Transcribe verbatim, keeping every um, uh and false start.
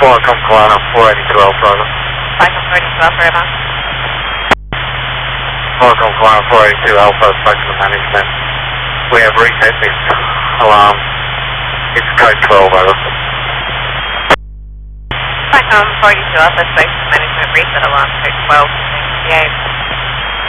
Welcome, Kalana, four eighty-two Alpha. Cycle four eighty-two Alpha, over. Welcome, Kalana, four eighty-two Alpha, Spectrum Management. We have reset this alarm. It's code twelve, over. Cycle four eighty-two Alpha, Spectrum Management, reset alarm, code twelve, fifteen fifty-eight.